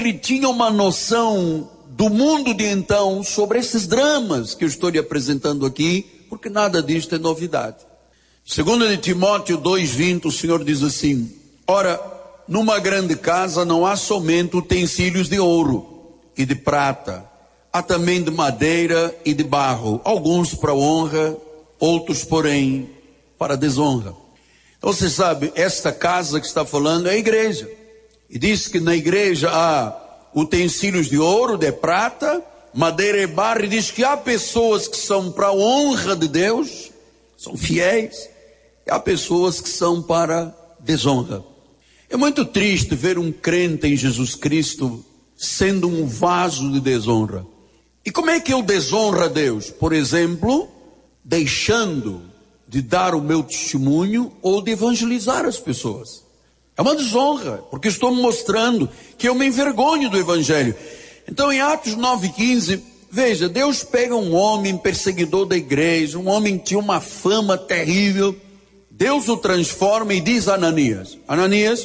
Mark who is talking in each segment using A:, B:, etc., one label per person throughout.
A: Ele tinha uma noção do mundo de então sobre esses dramas que eu estou lhe apresentando aqui, porque nada disto é novidade. Segundo de Timóteo 2:20, o Senhor diz assim: ora, numa grande casa não há somente utensílios de ouro e de prata, há também de madeira e de barro, alguns para honra, outros, porém, para desonra. Então você sabe, esta casa que está falando é a igreja. E diz que na igreja há utensílios de ouro, de prata, madeira e barro, e diz que há pessoas que são para a honra de Deus, são fiéis, e há pessoas que são para desonra. É muito triste ver um crente em Jesus Cristo sendo um vaso de desonra. E como é que eu desonro a Deus? Por exemplo, deixando de dar o meu testemunho ou de evangelizar as pessoas. É uma desonra, porque estou mostrando que eu me envergonho do evangelho. Então em Atos 9:15, veja, Deus pega um homem perseguidor da igreja, um homem que tinha uma fama terrível, Deus o transforma e diz a Ananias: Ananias,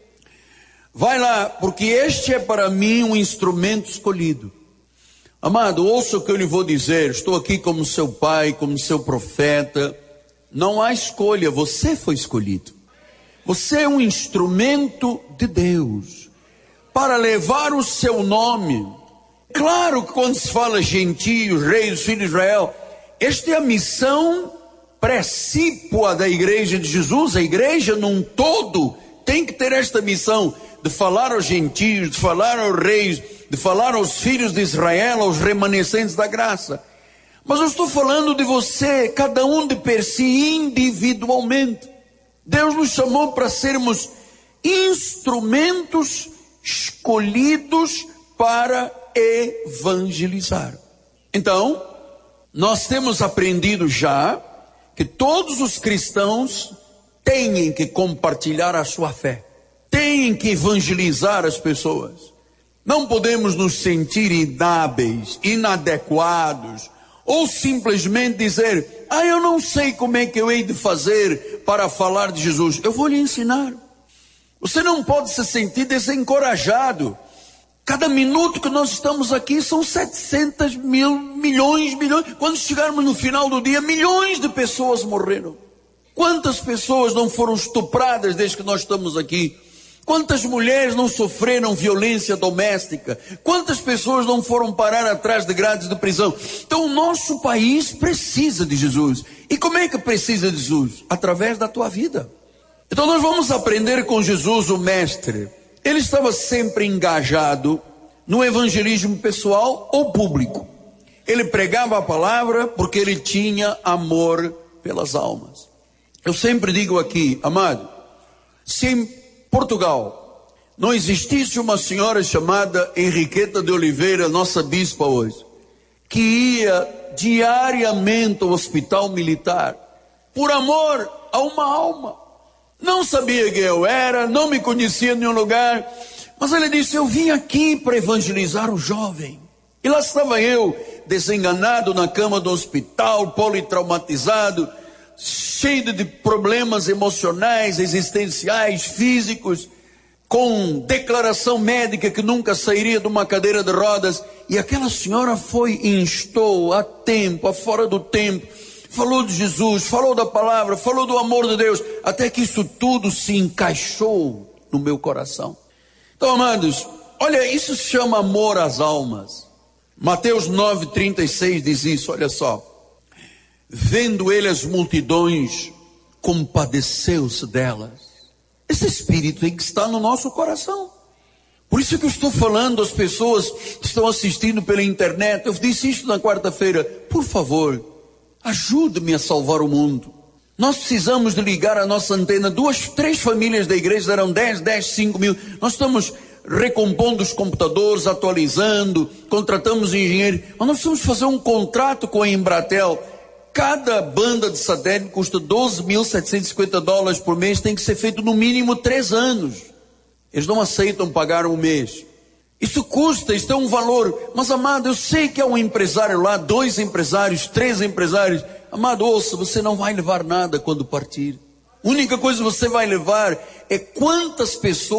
A: vai lá, porque este é para mim um instrumento escolhido. Amado, ouça o que eu lhe vou dizer, estou aqui como seu pai, como seu profeta. Não há escolha, você foi escolhido. Você é um instrumento de Deus para levar o seu nome. Claro que quando se fala gentios, reis, filhos de Israel, esta é a missão precípua da igreja de Jesus. A igreja num todo tem que ter esta missão de falar aos gentios, de falar aos reis, de falar aos filhos de Israel, aos remanescentes da graça. Mas eu estou falando de você, cada um de per si, individualmente. Deus nos chamou para sermos instrumentos escolhidos para evangelizar. Então, nós temos aprendido já que todos os cristãos têm que compartilhar a sua fé, têm que evangelizar as pessoas. Não podemos nos sentir inábeis, inadequados, ou simplesmente dizer: eu não sei como é que eu hei de fazer para falar de Jesus. Eu vou lhe ensinar. Você não pode se sentir desencorajado. Cada minuto que nós estamos aqui são 700 mil, milhões. Quando chegarmos no final do dia, milhões de pessoas morreram. Quantas pessoas não foram estupradas desde que nós estamos aqui? Quantas mulheres não sofreram violência doméstica? Quantas pessoas não foram parar atrás de grades de prisão? Então o nosso país precisa de Jesus. E como é que precisa de Jesus? Através da tua vida. Então nós vamos aprender com Jesus, o mestre. Ele estava sempre engajado no evangelismo pessoal ou público. Ele pregava a palavra porque ele tinha amor pelas almas. Eu sempre digo aqui, amado, se em Portugal não existisse uma senhora chamada Henriqueta de Oliveira, nossa bispa hoje, que ia diariamente ao hospital militar por amor a uma alma, não sabia quem eu era, não me conhecia em nenhum lugar, mas ele disse: eu vim aqui para evangelizar o jovem. E lá estava eu, desenganado na cama do hospital, politraumatizado, cheio de problemas emocionais, existenciais, físicos, com declaração médica que nunca sairia de uma cadeira de rodas. E aquela senhora foi e instou a tempo, a fora do tempo, falou de Jesus, falou da palavra, falou do amor de Deus, até que isso tudo se encaixou no meu coração. Então, amados, olha, isso se chama amor às almas. Mateus 9:36 diz isso, olha só. Vendo ele as multidões, compadeceu-se delas. Esse espírito tem que estar no nosso coração. Por isso que eu estou falando às pessoas que estão assistindo pela internet. Eu disse isso na quarta-feira: por favor, ajude-me a salvar o mundo. Nós precisamos de ligar a nossa antena. 2, 3 famílias da igreja eram 10, 5 mil. Nós estamos recompondo os computadores, atualizando, contratamos engenheiro. Mas nós precisamos fazer um contrato com a Embratel. Cada banda de satélite custa $12.750 por mês, tem que ser feito no mínimo 3 anos. Eles não aceitam pagar um mês. Isso custa, isso é um valor. Mas, amado, eu sei que há um empresário lá, 2 empresários, 3 empresários. Amado, ouça, você não vai levar nada quando partir. A única coisa que você vai levar é quantas pessoas